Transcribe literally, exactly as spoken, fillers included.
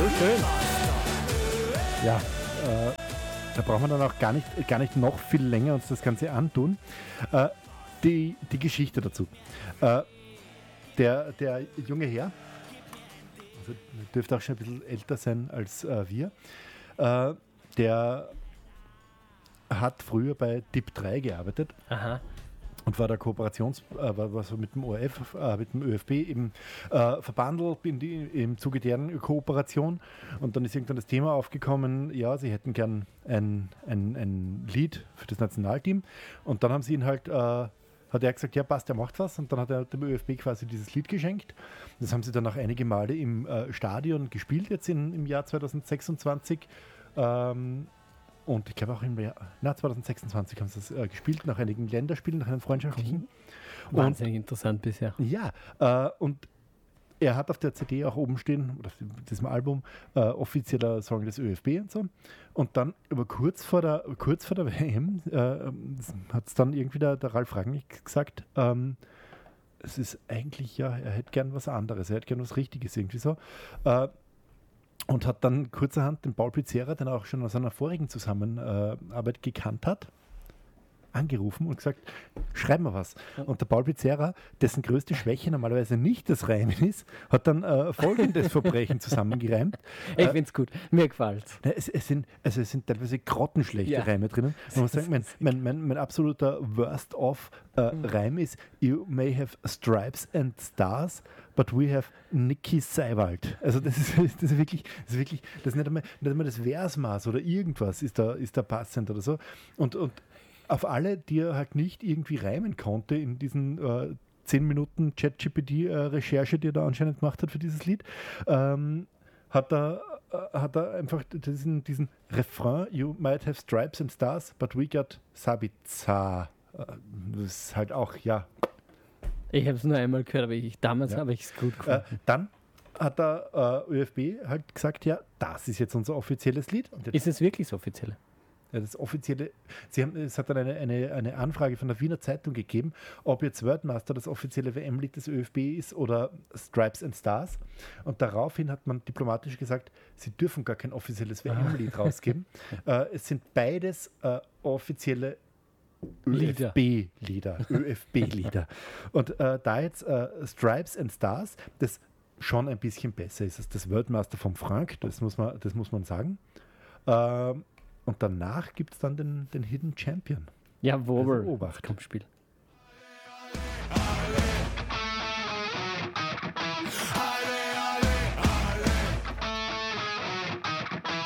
so schön. Ja, äh, da brauchen wir dann auch gar nicht, gar nicht noch viel länger uns das Ganze antun. Äh, die, die Geschichte dazu. Äh, der, der junge Herr, also dürfte auch schon ein bisschen älter sein als äh, wir, äh, der hat früher bei Tipp drei gearbeitet. Aha. Und war der Kooperations, äh, war, war so mit dem O R F, äh, mit dem ÖFB eben äh, verbandelt in die, im Zuge deren Kooperation. Und dann ist irgendwann das Thema aufgekommen, ja, sie hätten gern ein, ein, ein Lied für das Nationalteam. Und dann haben sie ihn halt, äh, hat er gesagt, ja passt, er macht was. Und dann hat er dem ÖFB quasi dieses Lied geschenkt. Das haben sie dann auch einige Male im äh, Stadion gespielt, jetzt in, im Jahr zwanzig sechsundzwanzig. Ähm, Und ich glaube auch im Jahr, na, zwanzig sechsundzwanzig haben sie das äh, gespielt, nach einigen Länderspielen, nach einem freundschaftlichen. Wahnsinnig und, interessant bisher. Ja, äh, und er hat auf der C D auch oben stehen, oder auf diesem Album, äh, offizieller Song des ÖFB und so. Und dann, aber kurz vor der, kurz vor der W M, äh, hat es dann irgendwie der, der Ralf Rangnick gesagt, ähm, es ist eigentlich, ja, er hätte gern was anderes, er hätte gern was Richtiges irgendwie so. Äh, Und hat dann kurzerhand den Paul Pizzerra, den er auch schon aus einer vorigen Zusammenarbeit gekannt hat, angerufen und gesagt, schreib mal was. Und der Paul Pizzerra, dessen größte Schwäche normalerweise nicht das Reimen ist, hat dann äh, folgendes Verbrechen zusammengereimt. Ich finde es gut, mir gefällt es. Es sind, also es sind teilweise grottenschlechte ja. Reime drinnen. Man muss sagen, mein, mein, mein, mein absoluter Worst-of-Reim äh, ist, you may have stripes and stars, but we have Niki Seiwald. Also das ist, das ist wirklich, das ist wirklich, das ist nicht einmal, nicht einmal das Versmaß oder irgendwas ist da, ist da passend oder so. Und, und auf alle, die er halt nicht irgendwie reimen konnte in diesen äh, zehn Minuten ChatGPT-Recherche, die er da anscheinend gemacht hat für dieses Lied, ähm, hat, er, äh, hat er einfach diesen, diesen Refrain, you might have stripes and stars, but we got Sabiza. Äh, das ist halt auch, ja. Ich habe es nur einmal gehört, aber ich, damals ja. habe ich es gut gefunden. Äh, dann hat der äh, ÖFB halt gesagt, ja, das ist jetzt unser offizielles Lied. Und ist es wirklich das offizielle? Ja, das offizielle, sie haben, es hat dann eine, eine, eine Anfrage von der Wiener Zeitung gegeben, ob jetzt Wordmaster das offizielle W M-Lied des ÖFB ist oder Stripes and Stars. Und daraufhin hat man diplomatisch gesagt, sie dürfen gar kein offizielles W M-Lied rausgeben. äh, es sind beides äh, offizielle ÖFB-Lieder. ÖFB-Lieder. Und äh, da jetzt äh, Stripes and Stars, das schon ein bisschen besser ist als das Wordmaster vom Frank, das muss man, das muss man sagen. Ähm, Und danach gibt es dann den, den Hidden Champion. Ja, Wober. Also Obacht. Kommt Spiel.